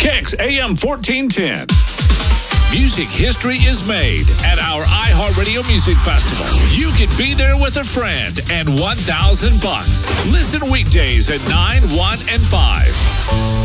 Kicks AM 1410. Music history is made at our iHeartRadio Music Festival. You could be there with a friend and $1,000. Listen weekdays at 9, 1, and 5.